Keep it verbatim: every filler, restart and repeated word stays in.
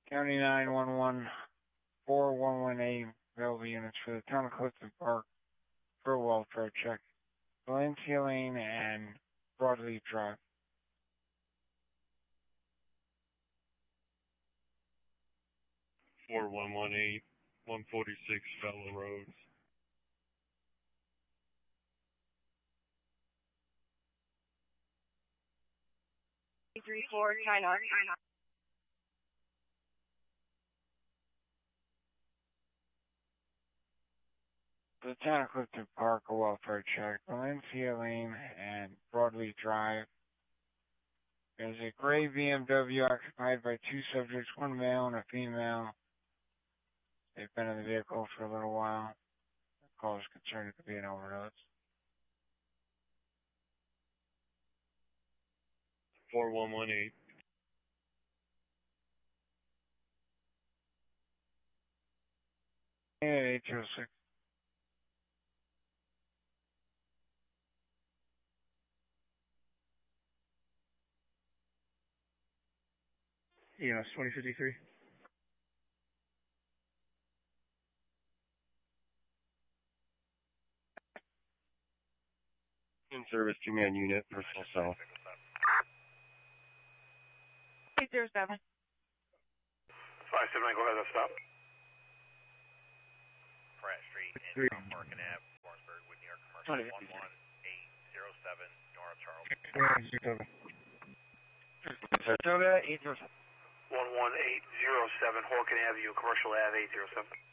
County nine one one, four one one eight, available units for the town of Clifton Park for a welfare check. Valencia Lane and Broadleaf Drive. four one one eight, one forty-six Fowler Road. three four nine R. The town of Clifton Park, a welfare check. Valencia Lane and Broadleaf Drive. There's a gray B M W occupied by two subjects, one male and a female. They've been in the vehicle for a little while. The call is concerned it could be an overdose. four one one eight. eight oh six. Yeah, it's twenty fifty-three. In service, two-man unit, personal cell. eight zero seven. five seven nine, go ahead, let's stop. Pratt Street in South Park and Ave, Lawrenceburg, with New York Commercial, one one eight zero seven, Nora Charles. Saratoga, eight zero seven. one one eight zero seven, Horkin Avenue, Commercial Ave, eight zero seven.